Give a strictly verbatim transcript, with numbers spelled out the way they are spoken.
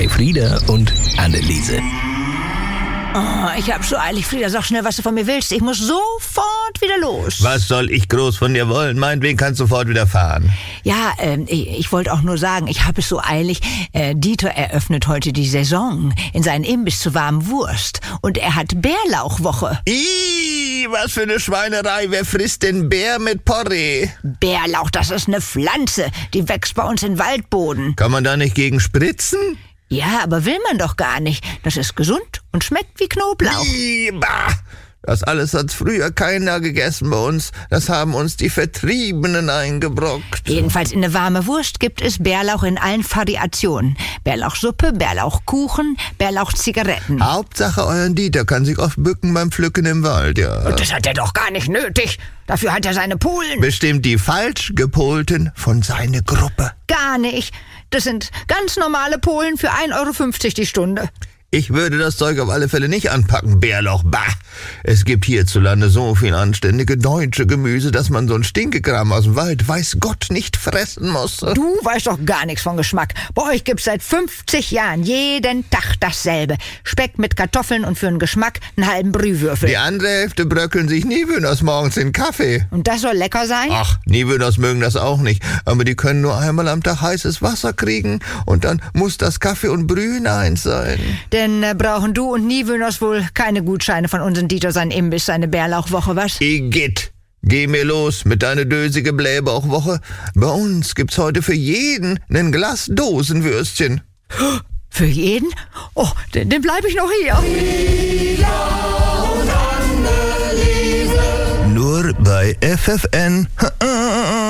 bei Frieda und Anneliese. Oh, ich hab so eilig. Frieda, sag schnell, was du von mir willst. Ich muss sofort wieder los. Was soll ich groß von dir wollen? Meinetwegen kannst du sofort wieder fahren. Ja, ähm, ich, ich wollte auch nur sagen, ich habe es so eilig. Äh, Dieter eröffnet heute die Saison in seinen Imbiss zur warmen Wurst. Und er hat Bärlauchwoche. Ih, was für eine Schweinerei. Wer frisst denn Bär mit Porree? Bärlauch, das ist eine Pflanze. Die wächst bei uns in Waldboden. Kann man da nicht gegen spritzen? Ja, aber will man doch gar nicht. Das ist gesund und schmeckt wie Knoblauch. Ih, bah. Das alles hat früher keiner gegessen bei uns. Das haben uns die Vertriebenen eingebrockt. Jedenfalls in eine warme Wurst gibt es Bärlauch in allen Variationen. Bärlauchsuppe, Bärlauchkuchen, Bärlauchzigaretten. Hauptsache, euren Dieter kann sich oft bücken beim Pflücken im Wald, ja. Und das hat er doch gar nicht nötig. Dafür hat er seine Polen. Bestimmt die falsch gepolten von seiner Gruppe. Gar nicht. Das sind ganz normale Polen für ein Euro fünfzig die Stunde. Ich würde das Zeug auf alle Fälle nicht anpacken, Bärlauch, bah. Es gibt hierzulande so viel anständige deutsche Gemüse, dass man so ein Stinkekram aus dem Wald, weiß Gott, nicht fressen muss. Du weißt doch gar nichts von Geschmack. Bei euch gibt's seit fünfzig Jahren jeden Tag dasselbe. Speck mit Kartoffeln und für den Geschmack einen halben Brühwürfel. Die andere Hälfte bröckeln sich Niewöhners morgens in Kaffee. Und das soll lecker sein? Ach, Niewöhners mögen das auch nicht, aber die können nur einmal am Tag heißes Wasser kriegen und dann muss das Kaffee und Brühen eins sein. Denn äh, brauchen du und Niewöhners wohl keine Gutscheine von unseren Dieter, sein Imbiss, seine Bärlauchwoche, was? Igitt, geh mir los mit deiner dösige Blähbauchwoche. Bei uns gibt's heute für jeden ein Glas Dosenwürstchen. Für jeden? Oh, dann, dann bleib ich noch hier. Nur bei F F N.